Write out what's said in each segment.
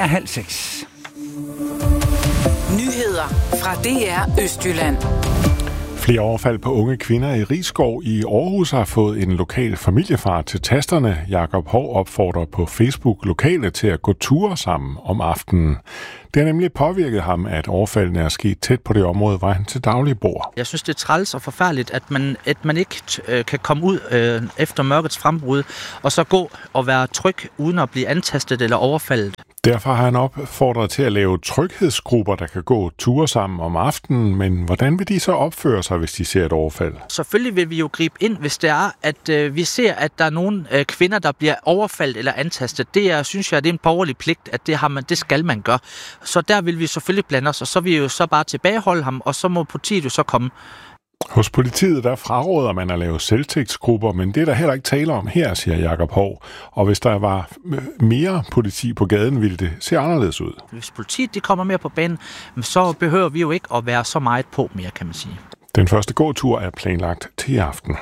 er 5:30. Nyheder fra DR Østjylland. Flere overfald på unge kvinder i Risskov i Aarhus har fået en lokal familiefar til tasterne. Jakob Hov opfordrer på Facebook lokale til at gå ture sammen om aftenen. Det har nemlig påvirket ham, at overfaldene er sket tæt på det område, hvor han til daglig bor. Jeg synes, det er træls og forfærdeligt, at man ikke kan komme ud efter mørkets frembrud, og så gå og være tryg, uden at blive antastet eller overfaldet. Derfor har han opfordret til at lave tryghedsgrupper, der kan gå ture sammen om aftenen. Men hvordan vil de så opføre sig, hvis de ser et overfald? Selvfølgelig vil vi jo gribe ind, hvis det er, at vi ser, at der er nogle kvinder, der bliver overfaldet eller antastet. Det synes jeg, det er en borgerlig pligt, at det skal man gøre. Så der vil vi selvfølgelig blande os, og så vil vi jo så bare tilbageholde ham, og så må politiet jo så komme. Hos politiet der fraråder man at lave selvtægtsgrupper, men det er der heller ikke tale om her, siger Jakob Hov. Og hvis der var mere politi på gaden, ville det se anderledes ud. Hvis politiet de kommer mere på banen, så behøver vi jo ikke at være så meget på mere, kan man sige. Den første gåtur er planlagt til i aften.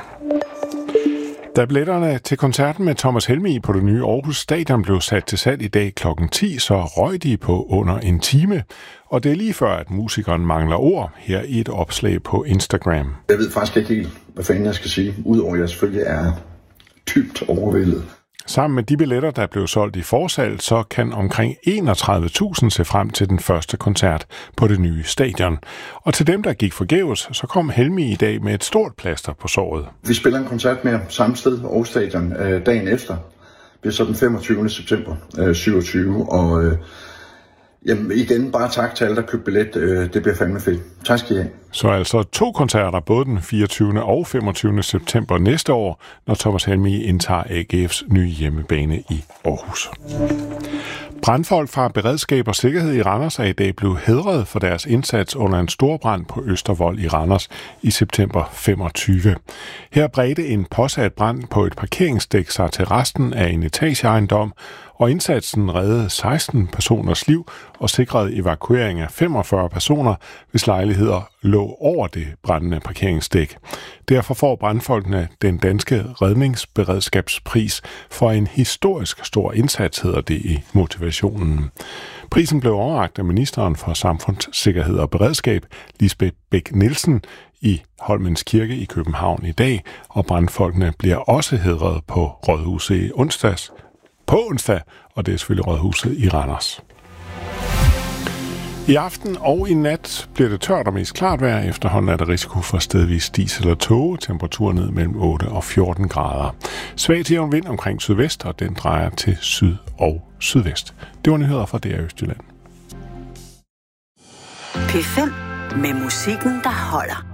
Da billetterne til koncerten med Thomas Helmig på det nye Aarhus Stadion blev sat til salg i dag kl. 10, så røg de på under en time. Og det er lige før, at musikeren mangler ord her i et opslag på Instagram. Jeg ved faktisk ikke helt, hvad fanden jeg skal sige, udover at jeg selvfølgelig er dybt overvældet. Sammen med de billetter, der blev solgt i forsalg, så kan omkring 31.000 se frem til den første koncert på det nye stadion. Og til dem, der gik forgæves, så kom Helmig i dag med et stort plaster på såret. Vi spiller en koncert mere samme sted, Aarhus Stadion, dagen efter. Det er så den 25. september 27, og jamen igen, bare tak til alle, der købte billet. Det bliver fandme fedt. Tak skal I have. Så altså 2 koncerter, både den 24. og 25. september næste år, når Thomas Helmig indtager AGF's nye hjemmebane i Aarhus. Brandfolk fra Beredskab og Sikkerhed i Randers er i dag blevet hædret for deres indsats under en stor brand på Østervold i Randers i september 25. Her bredte en påsat brand på et parkeringsdæk sig til resten af en etageejendom, og indsatsen reddede 16 personers liv og sikrede evakuering af 45 personer, hvis lejligheder lå over det brændende parkeringsdæk. Derfor får brandfolkene den danske redningsberedskabspris for en historisk stor indsats, hedder det i motivationen. Prisen blev overrakt af ministeren for Samfundssikkerhed og Beredskab, Lisbeth Bech-Nielsen, i Holmens Kirke i København i dag, og brandfolkene bliver også hædret på Rådhuset på onsdag, og det er selvfølgelig Rådhuset i Randers. I aften og i nat bliver det tørt og mest klart vejr. Efterhånden er der risiko for stedvis dis eller tåge. Temperatur ned mellem 8 og 14 grader. Svag til jævn vind omkring sydvest, og den drejer til syd og sydvest. Det var nyheder fra DR Østjylland. P5 med musikken, der holder.